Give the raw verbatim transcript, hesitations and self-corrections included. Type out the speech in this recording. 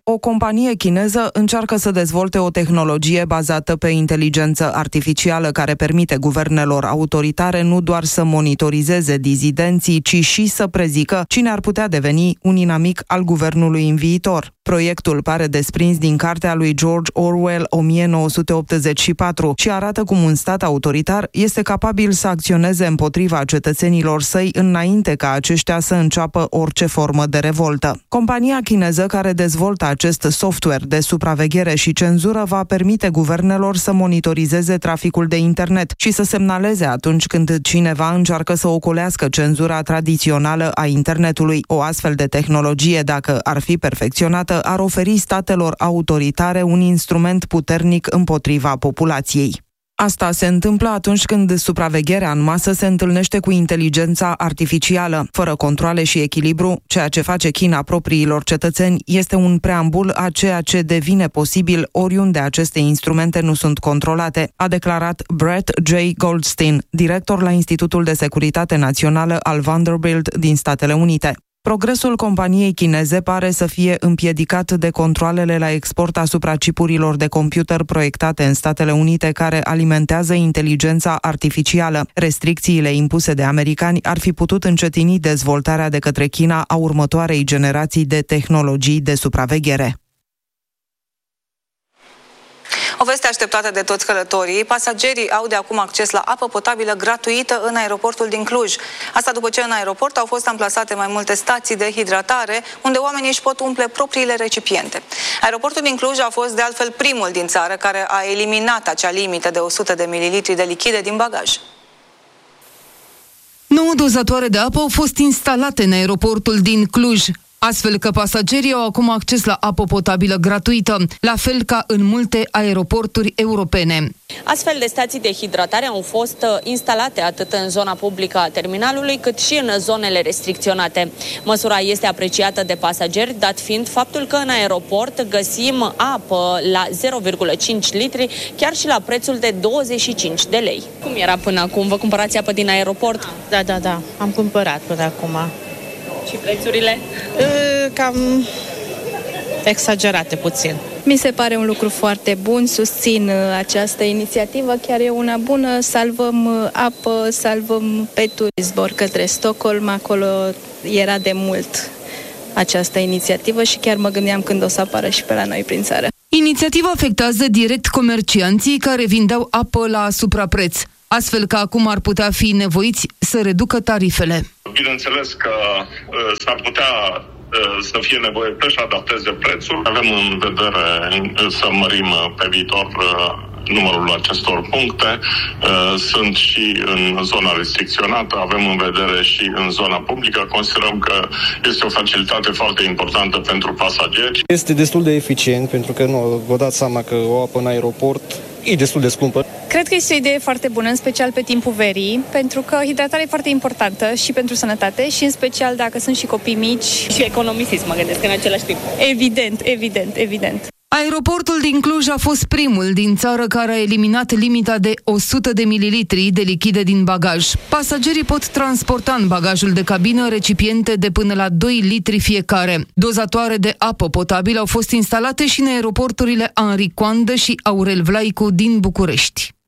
O companie chineză încearcă să dezvolte o tehnologie bazată pe inteligență artificială care permite guvernelor autoritare nu doar să monitorizeze dizidenții, ci și să prezică cine ar putea deveni un inamic al guvernului în viitor. Proiectul pare desprins din cartea lui George Orwell o mie nouă sute optzeci și patru și arată cum un stat autoritar este capabil să acționeze împotriva cetățenilor săi înainte ca aceștia să înceapă orice formă de revoltă. Compania chineză care dezvoltă acest software de supraveghere și cenzură va permite guvernelor să monitorizeze traficul de internet și să semnaleze atunci când cineva încearcă să ocolească cenzura tradițională a internetului. O astfel de tehnologie, dacă ar fi perfecționată, ar oferi statelor autoritare un instrument puternic împotriva populației. Asta se întâmplă atunci când supravegherea în masă se întâlnește cu inteligența artificială. Fără controale și echilibru, ceea ce face China propriilor cetățeni este un preambul a ceea ce devine posibil oriunde aceste instrumente nu sunt controlate, a declarat Brett J. Goldstein, director la Institutul de Securitate Națională al Vanderbilt din Statele Unite. Progresul companiei chineze pare să fie împiedicat de controalele la export asupra chipurilor de computer proiectate în Statele Unite care alimentează inteligența artificială. Restricțiile impuse de americani ar fi putut încetini dezvoltarea de către China a următoarei generații de tehnologii de supraveghere. O veste așteptată de toți călătorii, pasagerii au de acum acces la apă potabilă gratuită în aeroportul din Cluj. Asta după ce în aeroport au fost amplasate mai multe stații de hidratare, unde oamenii își pot umple propriile recipiente. Aeroportul din Cluj a fost de altfel primul din țară care a eliminat acea limită de o sută de mililitri de lichide din bagaj. nouă dozatoare de apă au fost instalate în aeroportul din Cluj, astfel că pasagerii au acum acces la apă potabilă gratuită, la fel ca în multe aeroporturi europene. Astfel de stații de hidratare au fost instalate atât în zona publică a terminalului, cât și în zonele restricționate. Măsura este apreciată de pasageri, dat fiind faptul că în aeroport găsim apă la zero virgulă cinci litri, chiar și la prețul de douăzeci și cinci de lei. Cum era până acum? Vă cumpărați apă din aeroport? Da, da, da. Am cumpărat până acum. Și prețurile? Cam exagerate puțin. Mi se pare un lucru foarte bun, susțin această inițiativă, chiar e una bună, salvăm apă, salvăm peturi. Zbor către Stockholm, acolo era de mult această inițiativă și chiar mă gândeam când o să apară și pe la noi prin țară. Inițiativa afectează direct comercianții care vindeau apă la suprapreț, astfel că acum ar putea fi nevoiți să reducă tarifele. Bineînțeles că uh, s-ar putea uh, să fie nevoie să adapteze prețul. Avem în vedere uh, să mărim uh, pe viitor uh, numărul acestor puncte. Uh, sunt și în zona restricționată, avem în vedere și în zona publică. Considerăm că este o facilitate foarte importantă pentru pasageri. Este destul de eficient, pentru că nu vă dați seama că o apă în aeroport e destul de scumpă. Cred că este o idee foarte bună, în special pe timpul verii, pentru că hidratarea e foarte importantă și pentru sănătate și în special dacă sunt și copii mici. Și economisiți, mă gândesc, în același timp. Evident, evident, evident. Aeroportul din Cluj a fost primul din țară care a eliminat limita de o sută de mililitri de lichide din bagaj. Pasagerii pot transporta în bagajul de cabină recipiente de până la doi litri fiecare. Dozatoare de apă potabilă au fost instalate și în aeroporturile Henri Coandă și Aurel Vlaicu din București.